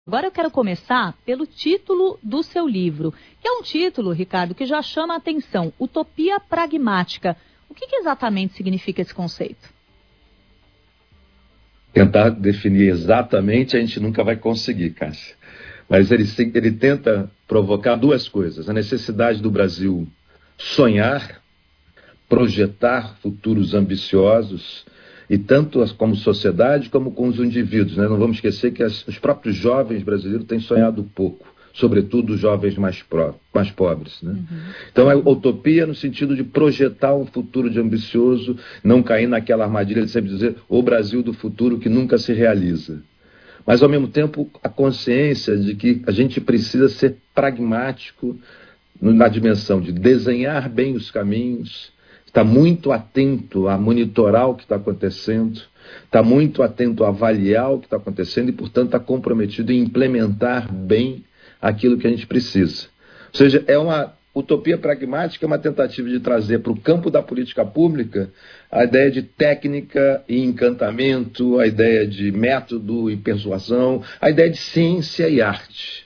Agora eu quero começar pelo título do seu livro, que é um título, Ricardo, que já chama a atenção, Utopia Pragmática. O que exatamente significa esse conceito? Tentar definir exatamente a gente nunca vai conseguir, Cássia. Mas ele tenta provocar duas coisas. A necessidade do Brasil sonhar, projetar futuros ambiciosos, e tanto como sociedade como com os indivíduos, né? Não vamos esquecer que os próprios jovens brasileiros têm sonhado pouco, sobretudo os jovens mais pobres, né? Então a utopia no sentido de projetar um futuro de ambicioso, não cair naquela armadilha de sempre dizer o Brasil do futuro que nunca se realiza. Mas ao mesmo tempo a consciência de que a gente precisa ser pragmático na dimensão de desenhar bem os caminhos, está muito atento a monitorar o que está acontecendo, está muito atento a avaliar o que está acontecendo e, portanto, está comprometido em implementar bem aquilo que a gente precisa. Ou seja, é uma utopia pragmática, uma tentativa de trazer para o campo da política pública a ideia de técnica e encantamento, a ideia de método e persuasão, a ideia de ciência e arte.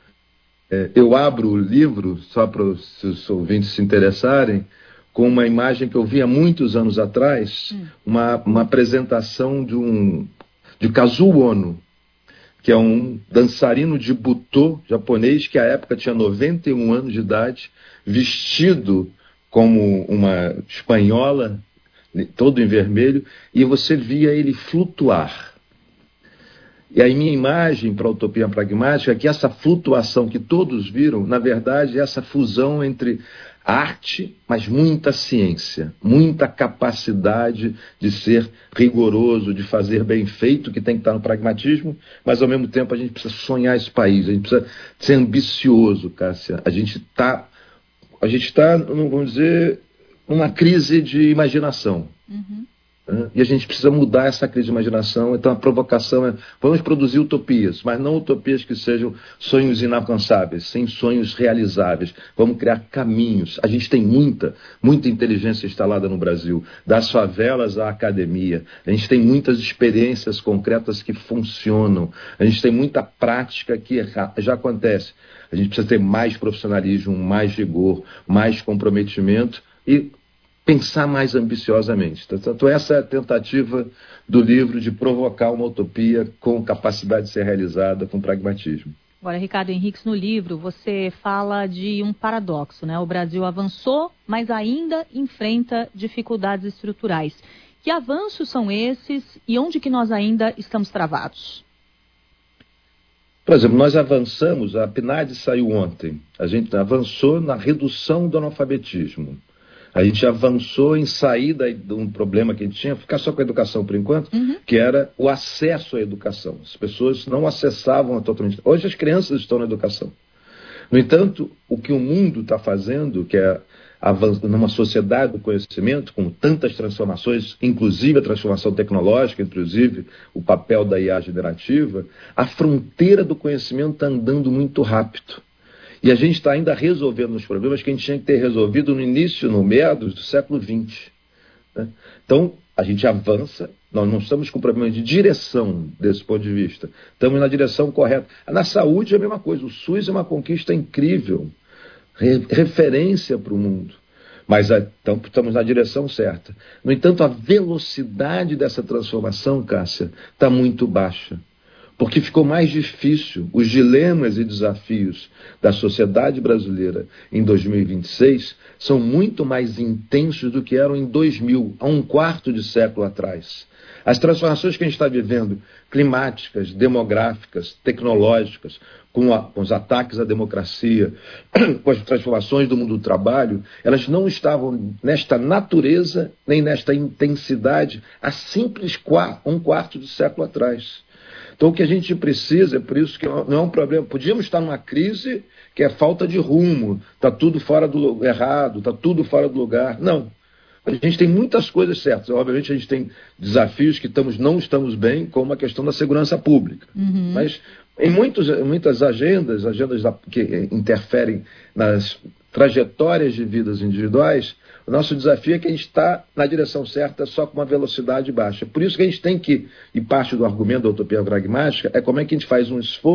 Eu abro o livro, só para os ouvintes se interessarem, com uma imagem que eu vi há muitos anos atrás, uma apresentação de Kazuo Ono, que é um dançarino de butô japonês que à época tinha 91 anos de idade, vestido como uma espanhola, todo em vermelho, e você via ele flutuar. E aí minha imagem para a utopia pragmática é que essa flutuação que todos viram, na verdade, é essa fusão entre arte, mas muita ciência, muita capacidade de ser rigoroso, de fazer bem feito, que tem que estar no pragmatismo, mas ao mesmo tempo a gente precisa sonhar esse país, a gente precisa ser ambicioso, Cássia. A gente está, vamos dizer, numa crise de imaginação. E a gente precisa mudar essa crise de imaginação. Então a provocação é, vamos produzir utopias, mas não utopias que sejam sonhos inalcançáveis, sem sonhos realizáveis. Vamos criar caminhos. A gente tem muita inteligência instalada no Brasil, das favelas à academia. A gente tem muitas experiências concretas que funcionam. A gente tem muita prática que já acontece. A gente precisa ter mais profissionalismo, mais rigor, mais comprometimento e pensar mais ambiciosamente. Portanto, essa é a tentativa do livro de provocar uma utopia com capacidade de ser realizada com pragmatismo. Agora, Ricardo Henriques, no livro você fala de um paradoxo, né? O Brasil avançou, mas ainda enfrenta dificuldades estruturais. Que avanços são esses e onde que nós ainda estamos travados? Por exemplo, nós avançamos, a PNAD saiu ontem, a gente avançou na redução do analfabetismo. A gente avançou em sair de um problema que a gente tinha, ficar só com a educação por enquanto, que era o acesso à educação. As pessoas não acessavam totalmente. Hoje as crianças estão na educação. No entanto, o que o mundo está fazendo, que é numa sociedade do conhecimento, com tantas transformações, inclusive a transformação tecnológica, inclusive o papel da IA generativa, a fronteira do conhecimento está andando muito rápido. E a gente está ainda resolvendo os problemas que a gente tinha que ter resolvido no início, no meados do século XX. Né? Então, a gente avança, nós não estamos com problema de direção desse ponto de vista. Estamos na direção correta. Na saúde é a mesma coisa. O SUS é uma conquista incrível, referência para o mundo. Mas então, estamos na direção certa. No entanto, a velocidade dessa transformação, Cássia, está muito baixa. Porque ficou mais difícil. Os dilemas e desafios da sociedade brasileira em 2026 são muito mais intensos do que eram em 2000, há um quarto de século atrás. As transformações que a gente está vivendo, climáticas, demográficas, tecnológicas, com os ataques à democracia, com as transformações do mundo do trabalho, elas não estavam nesta natureza, nem nesta intensidade, há simples um quarto de século atrás. Então o que a gente precisa, é por isso que não é um problema, podíamos estar numa crise que é falta de rumo, está tudo fora do errado, está tudo fora do lugar. Não, a gente tem muitas coisas certas, obviamente a gente tem desafios que não estamos bem, como a questão da segurança pública, mas em muitas agendas que interferem nas trajetórias de vidas individuais, o nosso desafio é que a gente está na direção certa só com uma velocidade baixa. Por isso que a gente tem que, e parte do argumento da utopia pragmática, é como é que a gente faz um esforço